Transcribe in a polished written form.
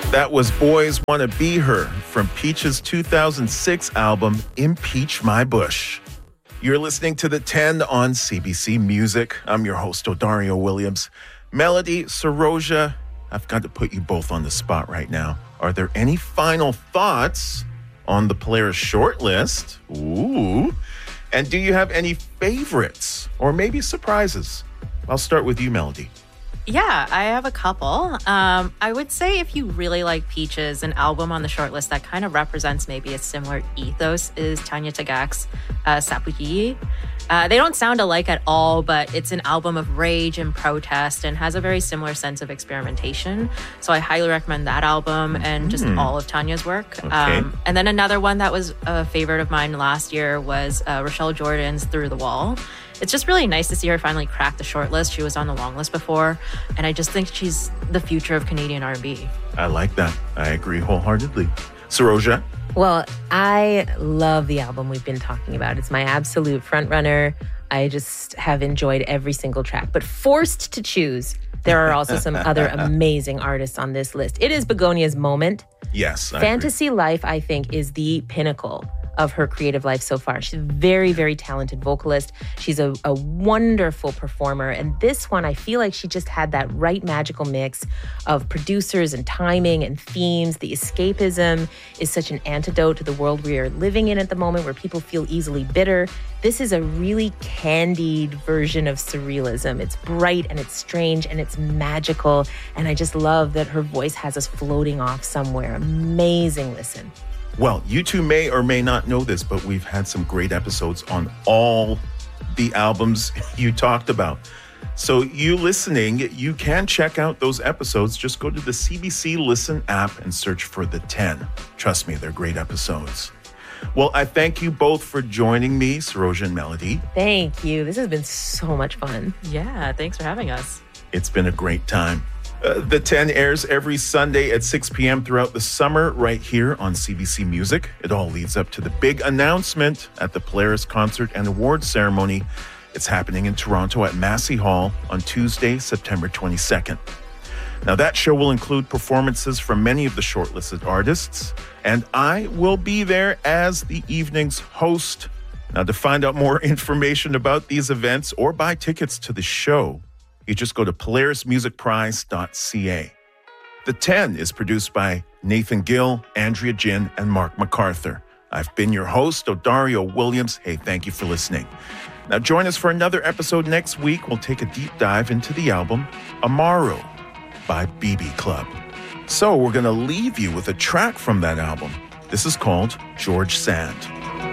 That was Boys Wanna Be Her from Peach's 2006 album, Impeach My Bush. You're listening to The 10 on CBC Music. I'm your host, Odario Williams. Melody, Saroja, I've got to put you both on the spot right now. Are there any final thoughts on the Polaris shortlist? Ooh. And do you have any favorites or maybe surprises? I'll start with you, Melody. Yeah, I have a couple. I would say if you really like Peaches, an album on the shortlist that kind of represents maybe a similar ethos is Tanya Tagaq's Sapuyi. They don't sound alike at all, but it's an album of rage and protest and has a very similar sense of experimentation. So I highly recommend that album and just all of Tanya's work. Okay. And then another one that was a favorite of mine last year was Rochelle Jordan's Through the Wall. It's just really nice to see her finally crack the shortlist. She was on the long list before, and I just think she's the future of Canadian R&B. I like that. I agree wholeheartedly. Saroja? Well, I love the album we've been talking about. It's my absolute frontrunner. I just have enjoyed every single track. But forced to choose, there are also some other amazing artists on this list. It is Begonia's moment. Yes. Fantasy Life, I think, is the pinnacle of her creative life so far. She's a very, very talented vocalist. She's a wonderful performer. And this one, I feel like she just had that right magical mix of producers and timing and themes. The escapism is such an antidote to the world we are living in at the moment where people feel easily bitter. This is a really candied version of surrealism. It's bright and it's strange and it's magical. And I just love that her voice has us floating off somewhere. Amazing listen. Well, you two may or may not know this, but we've had some great episodes on all the albums you talked about. So you listening, you can check out those episodes. Just go to the CBC Listen app and search for The 10. Trust me, they're great episodes. Well, I thank you both for joining me, Saroja and Melody. Thank you. This has been so much fun. Yeah, thanks for having us. It's been a great time. The 10 airs every Sunday at 6 p.m. throughout the summer right here on CBC Music. It all leads up to the big announcement at the Polaris Concert and Awards Ceremony. It's happening in Toronto at Massey Hall on Tuesday, September 22nd. Now, that show will include performances from many of the shortlisted artists, and I will be there as the evening's host. Now, to find out more information about these events or buy tickets to the show, you just go to polarismusicprize.ca. The 10 is produced by Nathan Gill, Andrea Jin, and Mark MacArthur. I've been your host, Odario Williams. Hey, thank you for listening. Now join us for another episode next week. We'll take a deep dive into the album Amaro by BB Club. So we're going to leave you with a track from that album. This is called George Sand.